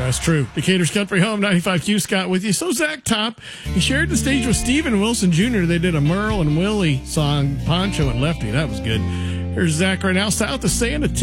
That's true. Decatur's Country Home, 95Q, Scott with you. So Zach Top, he shared the stage with Steven Wilson Jr. They did a Merle and Willie song, Poncho and Lefty. That was good. Here's Zach right now, south of Santa T.